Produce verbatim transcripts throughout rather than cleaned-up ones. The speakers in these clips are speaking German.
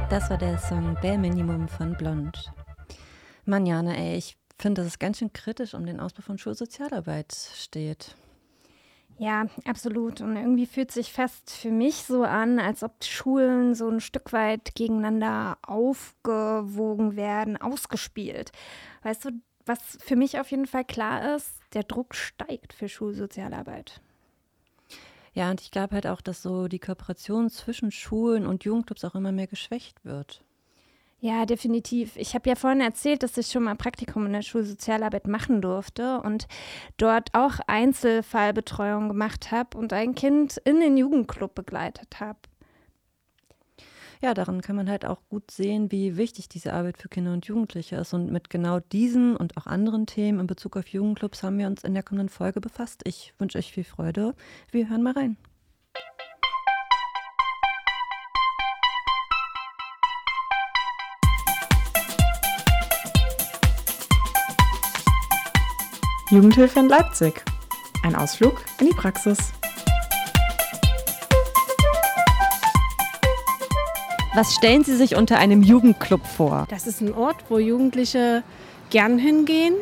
Das war der Song Bare Minimum von Blond. Mann, Jana, ey, ich finde, dass es ganz schön kritisch um den Ausbau von Schulsozialarbeit steht. Ja, absolut. Und irgendwie fühlt sich fast für mich so an, als ob Schulen so ein Stück weit gegeneinander aufgewogen werden, ausgespielt. Weißt du, was für mich auf jeden Fall klar ist, der Druck steigt für Schulsozialarbeit. Ja, und ich glaube halt auch, dass so die Kooperation zwischen Schulen und Jugendclubs auch immer mehr geschwächt wird. Ja, definitiv. Ich habe ja vorhin erzählt, dass ich schon mal Praktikum in der Schulsozialarbeit machen durfte und dort auch Einzelfallbetreuung gemacht habe und ein Kind in den Jugendclub begleitet habe. Ja, daran kann man halt auch gut sehen, wie wichtig diese Arbeit für Kinder und Jugendliche ist. Und mit genau diesen und auch anderen Themen in Bezug auf Jugendclubs haben wir uns in der kommenden Folge befasst. Ich wünsche euch viel Freude. Wir hören mal rein. Jugendhilfe in Leipzig. Ein Ausflug in die Praxis. Was stellen Sie sich unter einem Jugendclub vor? Das ist ein Ort, wo Jugendliche gern hingehen,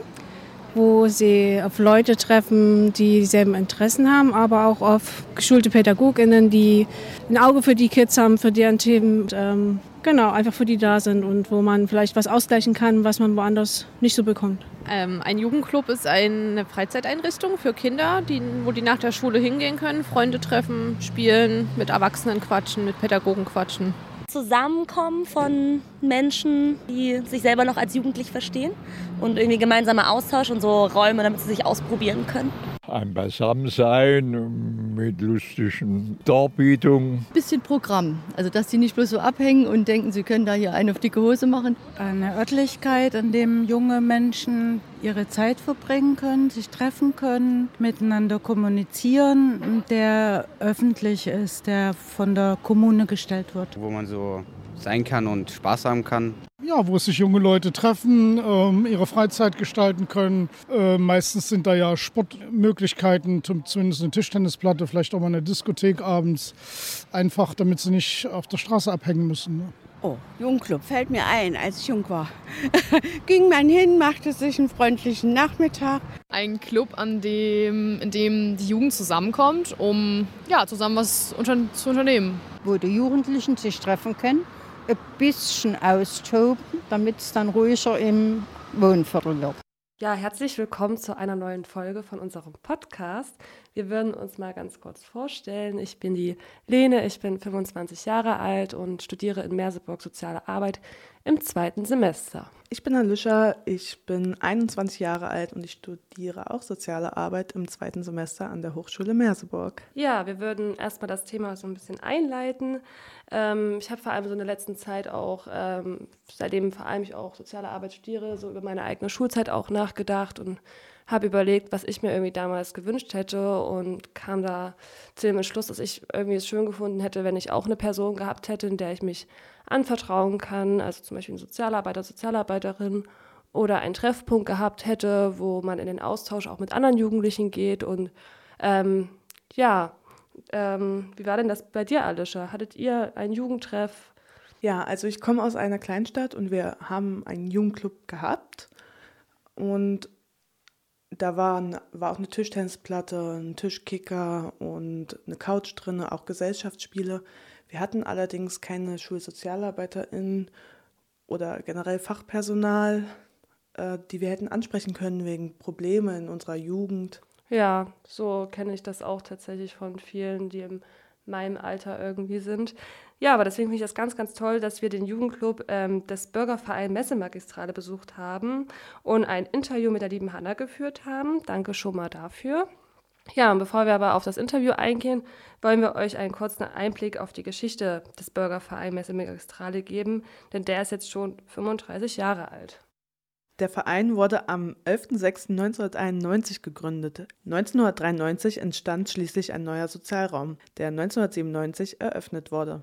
wo sie auf Leute treffen, die dieselben Interessen haben, aber auch auf geschulte PädagogInnen, die ein Auge für die Kids haben, für deren Themen, ähm, genau, einfach für die da sind und wo man vielleicht was ausgleichen kann, was man woanders nicht so bekommt. Ähm, ein Jugendclub ist eine Freizeiteinrichtung für Kinder, die, wo die nach der Schule hingehen können, Freunde treffen, spielen, mit Erwachsenen quatschen, mit Pädagogen quatschen. Zusammenkommen von Menschen, die sich selber noch als jugendlich verstehen und irgendwie gemeinsamer Austausch und so Räume, damit sie sich ausprobieren können. Ein Beisammensein mit lustigen Darbietungen. Bisschen Programm, also dass die nicht bloß so abhängen und denken, sie können da hier eine auf dicke Hose machen. Eine Örtlichkeit, an dem junge Menschen ihre Zeit verbringen können, sich treffen können, miteinander kommunizieren, der öffentlich ist, der von der Kommune gestellt wird. Wo man so sein kann und Spaß haben kann. Ja, wo sich junge Leute treffen, ähm, ihre Freizeit gestalten können. Äh, meistens sind da ja Sportmöglichkeiten, zumindest eine Tischtennisplatte, vielleicht auch mal eine Diskothek abends. Einfach, damit sie nicht auf der Straße abhängen müssen. Ne? Oh, Jugendclub fällt mir ein, als ich jung war. Ging man hin, machte sich einen freundlichen Nachmittag. Ein Club, an dem, in dem die Jugend zusammenkommt, um ja, zusammen was unter, zu unternehmen. Wo die Jugendlichen sich treffen können, ein bisschen austoben, damit es dann ruhiger im Wohnviertel wird. Ja, herzlich willkommen zu einer neuen Folge von unserem Podcast. Wir würden uns mal ganz kurz vorstellen. Ich bin die Lene, ich bin fünfundzwanzig Jahre alt und studiere in Merseburg Soziale Arbeit im zweiten Semester. Ich bin Alicia, ich bin einundzwanzig Jahre alt und ich studiere auch Soziale Arbeit im zweiten Semester an der Hochschule Merseburg. Ja, wir würden erstmal das Thema so ein bisschen einleiten. Ähm, ich habe vor allem so in der letzten Zeit auch, ähm, seitdem vor allem ich auch Soziale Arbeit studiere, so über meine eigene Schulzeit auch nachgedacht und habe überlegt, was ich mir irgendwie damals gewünscht hätte und kam da zu dem Entschluss, dass ich irgendwie es schön gefunden hätte, wenn ich auch eine Person gehabt hätte, in der ich mich anvertrauen kann, also zum Beispiel ein Sozialarbeiter, Sozialarbeiterin oder einen Treffpunkt gehabt hätte, wo man in den Austausch auch mit anderen Jugendlichen geht und ähm, ja, ähm, wie war denn das bei dir, Alicia? Hattet ihr einen Jugendtreff? Ja, also ich komme aus einer Kleinstadt und wir haben einen Jugendclub gehabt und da war, war auch eine Tischtennisplatte, ein Tischkicker und eine Couch drin, auch Gesellschaftsspiele. Wir hatten allerdings keine SchulsozialarbeiterInnen oder generell Fachpersonal, äh, die wir hätten ansprechen können wegen Problemen in unserer Jugend. Ja, so kenne ich das auch tatsächlich von vielen, die in meinem Alter irgendwie sind. Ja, aber deswegen finde ich das ganz, ganz toll, dass wir den Jugendclub ähm, des Bürgervereins Messemagistrale besucht haben und ein Interview mit der lieben Hanna geführt haben. Danke schon mal dafür. Ja, und bevor wir aber auf das Interview eingehen, wollen wir euch einen kurzen Einblick auf die Geschichte des Bürgervereins Messemagistrale geben, denn der ist jetzt schon fünfunddreißig Jahre alt. Der Verein wurde am elfter sechster neunzehnhunderteinundneunzig gegründet. neunzehnhundertdreiundneunzig entstand schließlich ein neuer Sozialraum, der neunzehnhundertsiebenundneunzig eröffnet wurde.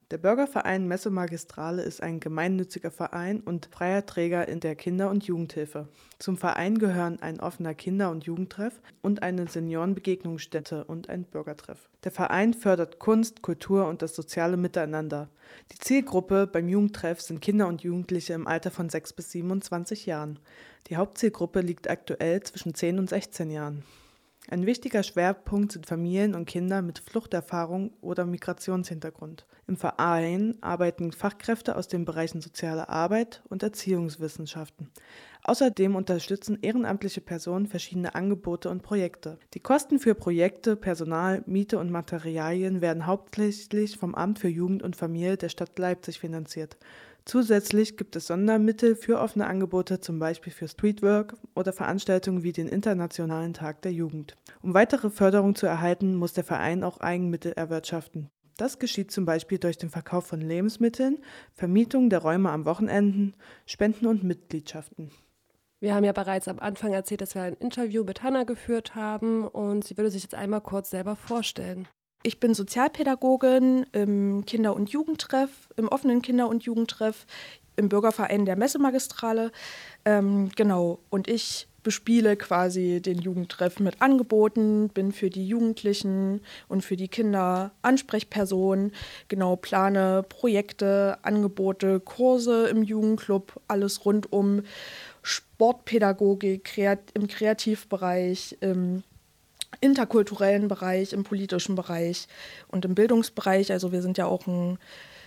Der Bürgerverein Messe Magistrale ist ein gemeinnütziger Verein und freier Träger in der Kinder- und Jugendhilfe. Zum Verein gehören ein offener Kinder- und Jugendtreff und eine Seniorenbegegnungsstätte und ein Bürgertreff. Der Verein fördert Kunst, Kultur und das soziale Miteinander. Die Zielgruppe beim Jugendtreff sind Kinder und Jugendliche im Alter von sechs bis siebenundzwanzig Jahren. Die Hauptzielgruppe liegt aktuell zwischen zehn und sechzehn Jahren. Ein wichtiger Schwerpunkt sind Familien und Kinder mit Fluchterfahrung oder Migrationshintergrund. Im Verein arbeiten Fachkräfte aus den Bereichen soziale Arbeit und Erziehungswissenschaften. Außerdem unterstützen ehrenamtliche Personen verschiedene Angebote und Projekte. Die Kosten für Projekte, Personal, Miete und Materialien werden hauptsächlich vom Amt für Jugend und Familie der Stadt Leipzig finanziert. Zusätzlich gibt es Sondermittel für offene Angebote, zum Beispiel für Streetwork oder Veranstaltungen wie den Internationalen Tag der Jugend. Um weitere Förderung zu erhalten, muss der Verein auch Eigenmittel erwirtschaften. Das geschieht zum Beispiel durch den Verkauf von Lebensmitteln, Vermietung der Räume am Wochenenden, Spenden und Mitgliedschaften. Wir haben ja bereits am Anfang erzählt, dass wir ein Interview mit Hanna geführt haben und sie würde sich jetzt einmal kurz selber vorstellen. Ich bin Sozialpädagogin im Kinder- und Jugendtreff, im offenen Kinder- und Jugendtreff, im Bürgerverein der Messe Magistrale. Ähm, genau, und ich bespiele quasi den Jugendtreff mit Angeboten, bin für die Jugendlichen und für die Kinder Ansprechperson, genau, plane Projekte, Angebote, Kurse im Jugendclub, alles rund um Sportpädagogik, kreat- im Kreativbereich, im interkulturellen Bereich, im politischen Bereich und im Bildungsbereich. Also wir sind ja auch ein,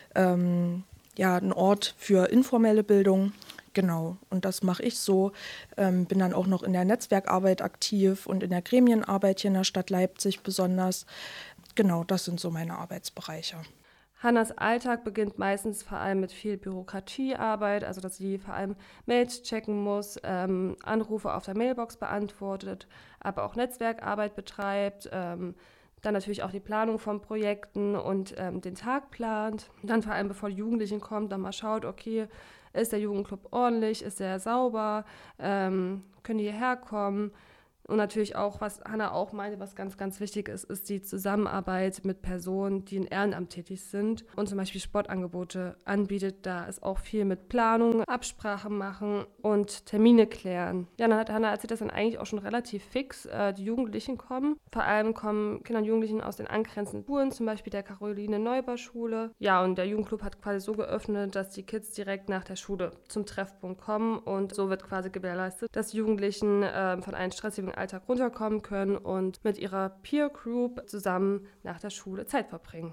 ähm, ja, ein Ort für informelle Bildung. Genau, und das mache ich so. Ähm, bin dann auch noch in der Netzwerkarbeit aktiv und in der Gremienarbeit hier in der Stadt Leipzig besonders. Genau, das sind so meine Arbeitsbereiche. Hannas Alltag beginnt meistens vor allem mit viel Bürokratiearbeit, also dass sie vor allem Mails checken muss, ähm, Anrufe auf der Mailbox beantwortet, aber auch Netzwerkarbeit betreibt, ähm, dann natürlich auch die Planung von Projekten und ähm, den Tag plant. Dann vor allem, bevor die Jugendlichen kommen, dann mal schaut, okay, ist der Jugendclub ordentlich, ist er sauber, ähm, können die hierher kommen? Und natürlich auch, was Hanna auch meinte, was ganz, ganz wichtig ist, ist die Zusammenarbeit mit Personen, die in Ehrenamt tätig sind und zum Beispiel Sportangebote anbietet. Da ist auch viel mit Planung, Absprache machen und Termine klären. Ja, dann hat Hanna erzählt, dass dann eigentlich auch schon relativ fix äh, die Jugendlichen kommen. Vor allem kommen Kinder und Jugendlichen aus den angrenzenden Schulen, zum Beispiel der Caroline-Neuber-Schule. Ja, und der Jugendclub hat quasi so geöffnet, dass die Kids direkt nach der Schule zum Treffpunkt kommen und so wird quasi gewährleistet, dass die Jugendlichen äh, von einem stressigen Alltag runterkommen können und mit ihrer Peer Group zusammen nach der Schule Zeit verbringen.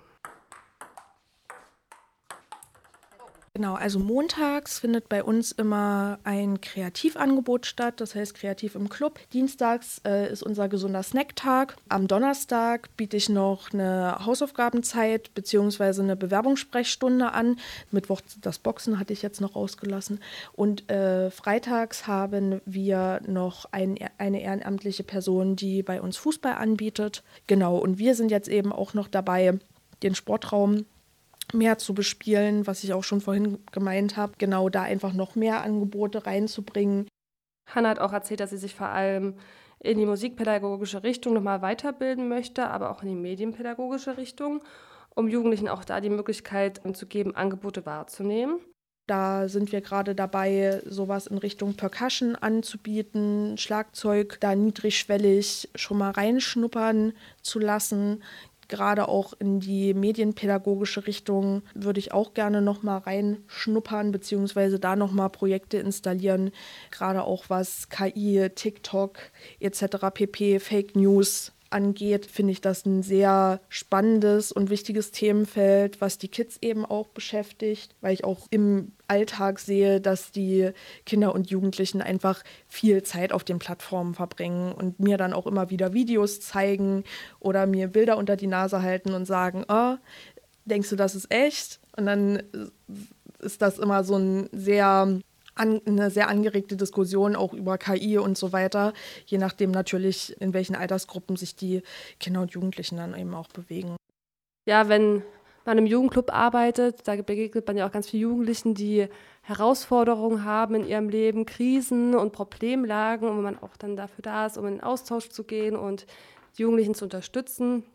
Genau, also montags findet bei uns immer ein Kreativangebot statt, das heißt Kreativ im Club. Dienstags äh, ist unser gesunder Snacktag. Am Donnerstag biete ich noch eine Hausaufgabenzeit bzw. eine Bewerbungssprechstunde an. Mittwoch das Boxen hatte ich jetzt noch rausgelassen. Und äh, freitags haben wir noch ein, eine ehrenamtliche Person, die bei uns Fußball anbietet. Genau, und wir sind jetzt eben auch noch dabei, den Sportraum mehr zu bespielen, was ich auch schon vorhin gemeint habe, genau da einfach noch mehr Angebote reinzubringen. Hanna hat auch erzählt, dass sie sich vor allem in die musikpädagogische Richtung nochmal weiterbilden möchte, aber auch in die medienpädagogische Richtung, um Jugendlichen auch da die Möglichkeit zu geben, Angebote wahrzunehmen. Da sind wir gerade dabei, sowas in Richtung Percussion anzubieten, Schlagzeug da niedrigschwellig schon mal reinschnuppern zu lassen. Gerade auch in die medienpädagogische Richtung würde ich auch gerne noch mal reinschnuppern, beziehungsweise da noch mal Projekte installieren, gerade auch was K I, TikTok et cetera pp, Fake News angeht, finde ich das ein sehr spannendes und wichtiges Themenfeld, was die Kids eben auch beschäftigt, weil ich auch im Alltag sehe, dass die Kinder und Jugendlichen einfach viel Zeit auf den Plattformen verbringen und mir dann auch immer wieder Videos zeigen oder mir Bilder unter die Nase halten und sagen, oh, denkst du, das ist echt? Und dann ist das immer so ein sehr An, eine sehr angeregte Diskussion auch über K I und so weiter, je nachdem natürlich, in welchen Altersgruppen sich die Kinder und Jugendlichen dann eben auch bewegen. Ja, wenn man im Jugendclub arbeitet, da begegnet man ja auch ganz vielen Jugendlichen, die Herausforderungen haben in ihrem Leben, Krisen und Problemlagen, und wenn man auch dann dafür da ist, um in den Austausch zu gehen und die Jugendlichen zu unterstützen.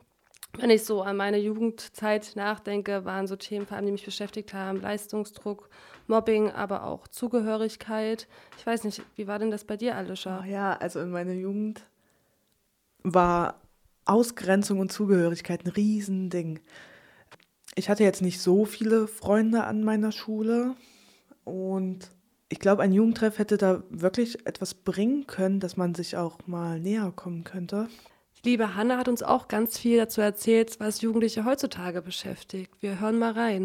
Wenn ich so an meine Jugendzeit nachdenke, waren so Themen vor allem, die mich beschäftigt haben, Leistungsdruck, Mobbing, aber auch Zugehörigkeit. Ich weiß nicht, wie war denn das bei dir, Alicia? Oh ja, also in meiner Jugend war Ausgrenzung und Zugehörigkeit ein Riesending. Ich hatte jetzt nicht so viele Freunde an meiner Schule und ich glaube, ein Jugendtreff hätte da wirklich etwas bringen können, dass man sich auch mal näher kommen könnte. Die liebe Hanna hat uns auch ganz viel dazu erzählt, was Jugendliche heutzutage beschäftigt. Wir hören mal rein.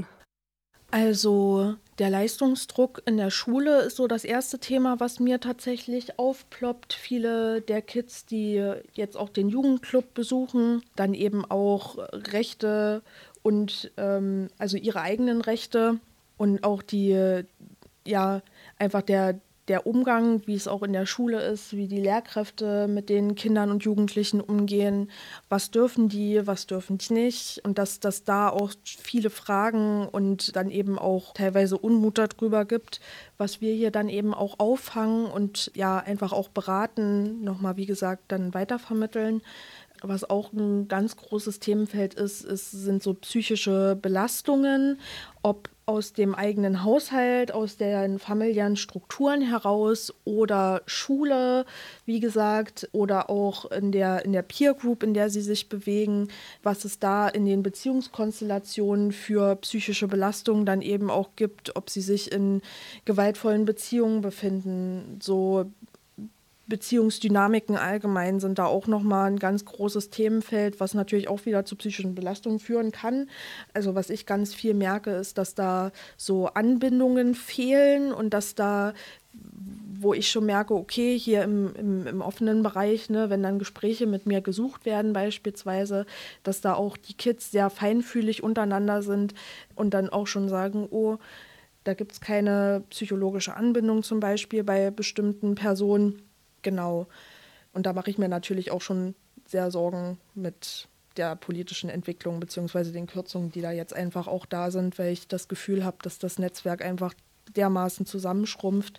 Also der Leistungsdruck in der Schule ist so das erste Thema, was mir tatsächlich aufploppt. Viele der Kids, die jetzt auch den Jugendclub besuchen, dann eben auch Rechte und ähm, also ihre eigenen Rechte und auch die, ja, einfach der Der Umgang, wie es auch in der Schule ist, wie die Lehrkräfte mit den Kindern und Jugendlichen umgehen, was dürfen die, was dürfen die nicht und dass das da auch viele Fragen und dann eben auch teilweise Unmut darüber gibt, was wir hier dann eben auch auffangen und ja einfach auch beraten, nochmal wie gesagt dann weitervermitteln. Was auch ein ganz großes Themenfeld ist, ist, sind so psychische Belastungen, ob aus dem eigenen Haushalt, aus den familiären Strukturen heraus oder Schule, wie gesagt, oder auch in der, in der Peer Group, in der sie sich bewegen, was es da in den Beziehungskonstellationen für psychische Belastungen dann eben auch gibt, ob sie sich in gewaltvollen Beziehungen befinden, so Beziehungsdynamiken allgemein sind da auch nochmal ein ganz großes Themenfeld, was natürlich auch wieder zu psychischen Belastungen führen kann. Also was ich ganz viel merke, ist, dass da so Anbindungen fehlen und dass da, wo ich schon merke, okay, hier im, im, im offenen Bereich, ne, wenn dann Gespräche mit mir gesucht werden beispielsweise, dass da auch die Kids sehr feinfühlig untereinander sind und dann auch schon sagen, oh, da gibt es keine psychologische Anbindung zum Beispiel bei bestimmten Personen. Genau. Und da mache ich mir natürlich auch schon sehr Sorgen mit der politischen Entwicklung beziehungsweise den Kürzungen, die da jetzt einfach auch da sind, weil ich das Gefühl habe, dass das Netzwerk einfach dermaßen zusammenschrumpft.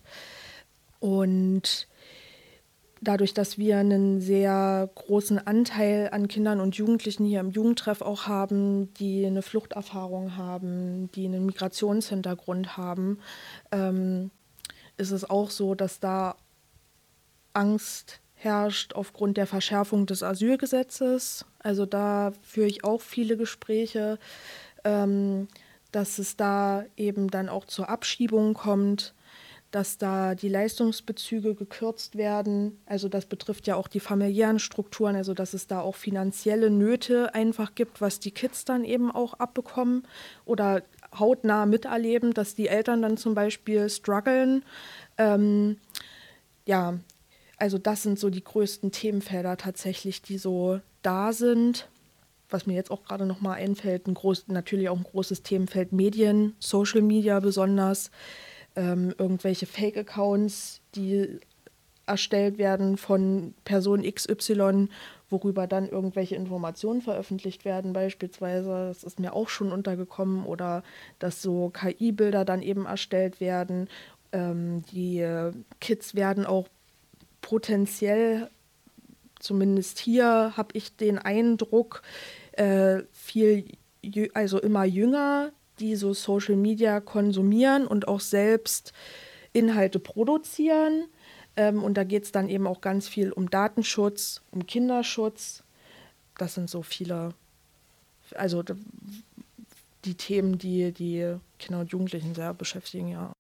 Und dadurch, dass wir einen sehr großen Anteil an Kindern und Jugendlichen hier im Jugendtreff auch haben, die eine Fluchterfahrung haben, die einen Migrationshintergrund haben, ähm, ist es auch so, dass da Angst herrscht aufgrund der Verschärfung des Asylgesetzes. Also da führe ich auch viele Gespräche, ähm, dass es da eben dann auch zur Abschiebung kommt, dass da die Leistungsbezüge gekürzt werden. Also das betrifft ja auch die familiären Strukturen, also dass es da auch finanzielle Nöte einfach gibt, was die Kids dann eben auch abbekommen oder hautnah miterleben, dass die Eltern dann zum Beispiel strugglen. Ähm, ja, Also das sind so die größten Themenfelder tatsächlich, die so da sind. Was mir jetzt auch gerade noch mal einfällt, ein groß, natürlich auch ein großes Themenfeld Medien, Social Media besonders, ähm, irgendwelche Fake-Accounts, die erstellt werden von Person X Y, worüber dann irgendwelche Informationen veröffentlicht werden beispielsweise. Das ist mir auch schon untergekommen. Oder dass so K I-Bilder dann eben erstellt werden. Ähm, die Kids werden auch potenziell, zumindest hier habe ich den Eindruck, äh, viel, jü- also immer jünger, die so Social Media konsumieren und auch selbst Inhalte produzieren. Ähm, und da geht es dann eben auch ganz viel um Datenschutz, um Kinderschutz. Das sind so viele, also die Themen, die die Kinder und Jugendlichen sehr beschäftigen, ja.